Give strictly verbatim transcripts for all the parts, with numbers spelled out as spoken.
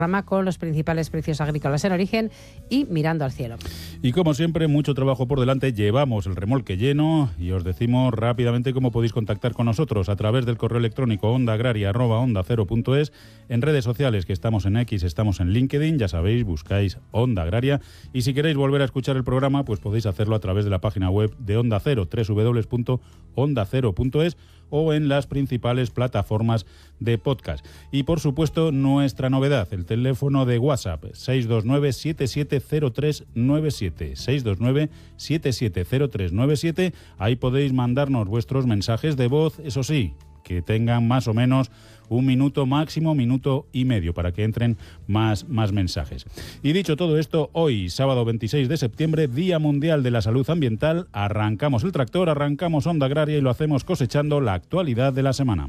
con los principales precios agrícolas en origen y mirando al cielo. Y como siempre, mucho trabajo por delante. Llevamos el remolque lleno y os decimos rápidamente cómo podéis contactar con nosotros a través del correo electrónico onda agraria arroba onda cero punto es, en redes sociales, que estamos en X, estamos en LinkedIn, ya sabéis, buscáis Onda Agraria, y si queréis volver a escuchar el programa, pues podéis hacerlo a través de la página web de Onda Cero, doble u doble u doble u punto onda cero punto es, o en las principales plataformas de podcast. Y por supuesto, nuestra novedad, el teléfono de WhatsApp, seis dos nueve, siete siete cero tres nueve siete, seis dos nueve, siete siete cero tres nueve siete. Ahí podéis mandarnos vuestros mensajes de voz, eso sí, que tengan más o menos un minuto máximo, minuto y medio, para que entren más, más mensajes. Y dicho todo esto, hoy, sábado veintiséis de septiembre, Día Mundial de la Salud Ambiental, arrancamos el tractor, arrancamos Onda Agraria y lo hacemos cosechando la actualidad de la semana.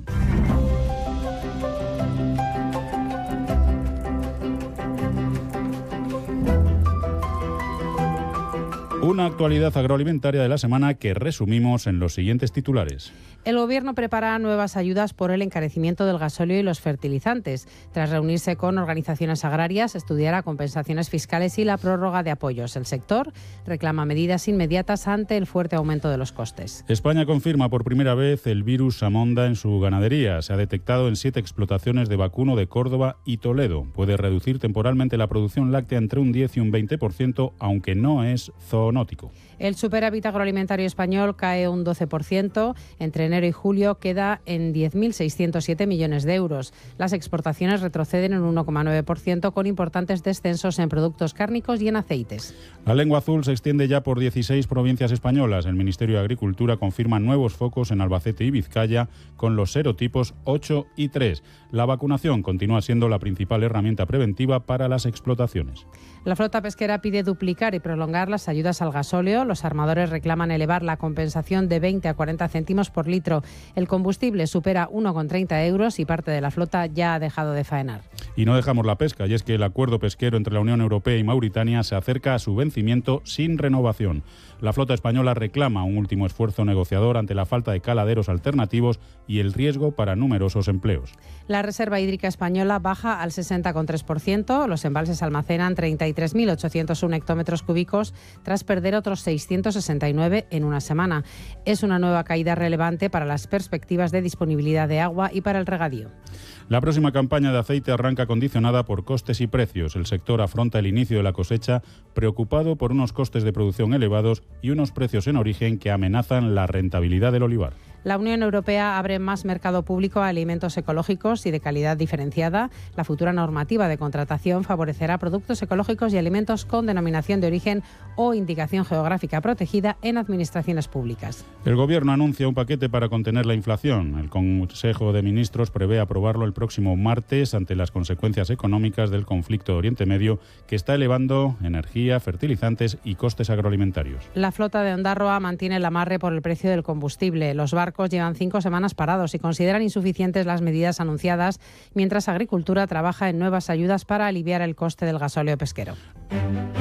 Una actualidad agroalimentaria de la semana que resumimos en los siguientes titulares. El Gobierno prepara nuevas ayudas por el encarecimiento del gasóleo y los fertilizantes. Tras reunirse con organizaciones agrarias, estudiará compensaciones fiscales y la prórroga de apoyos. El sector reclama medidas inmediatas ante el fuerte aumento de los costes. España confirma por primera vez el virus Samonda en su ganadería. Se ha detectado en siete explotaciones de vacuno de Córdoba y Toledo. Puede reducir temporalmente la producción láctea entre un diez y un veinte por ciento, aunque no es zoonótico. El superávit agroalimentario español cae un doce por ciento. Entre enero y julio queda en diez mil seiscientos siete millones de euros. Las exportaciones retroceden en un uno coma nueve por ciento, con importantes descensos en productos cárnicos y en aceites. La lengua azul se extiende ya por dieciséis provincias españolas. El Ministerio de Agricultura confirma nuevos focos en Albacete y Vizcaya con los serotipos ocho y tres. La vacunación continúa siendo la principal herramienta preventiva para las explotaciones. La flota pesquera pide duplicar y prolongar las ayudas al gasóleo. Los armadores reclaman elevar la compensación de veinte a cuarenta céntimos por litro. El combustible supera uno coma treinta euros y parte de la flota ya ha dejado de faenar. Y no dejamos la pesca, y es que el acuerdo pesquero entre la Unión Europea y Mauritania se acerca a su vencimiento sin renovación. La flota española reclama un último esfuerzo negociador ante la falta de caladeros alternativos y el riesgo para numerosos empleos. La reserva hídrica española baja al sesenta coma tres por ciento. Los embalses almacenan treinta y tres mil ochocientos uno hectómetros cúbicos tras perder otros seiscientos sesenta y nueve en una semana. Es una nueva caída relevante para las perspectivas de disponibilidad de agua y para el regadío. La próxima campaña de aceite arranca condicionada por costes y precios. El sector afronta el inicio de la cosecha preocupado por unos costes de producción elevados y unos precios en origen que amenazan la rentabilidad del olivar. La Unión Europea abre más mercado público a alimentos ecológicos y de calidad diferenciada. La futura normativa de contratación favorecerá productos ecológicos y alimentos con denominación de origen o indicación geográfica protegida en administraciones públicas. El Gobierno anuncia un paquete para contener la inflación. El Consejo de Ministros prevé aprobarlo el próximo martes ante las consecuencias económicas del conflicto de Oriente Medio, que está elevando energía, fertilizantes y costes agroalimentarios. La flota de Ondarroa mantiene el amarre por el precio del combustible. Los barcos llevan cinco semanas parados y consideran insuficientes las medidas anunciadas, mientras Agricultura trabaja en nuevas ayudas para aliviar el coste del gasóleo pesquero.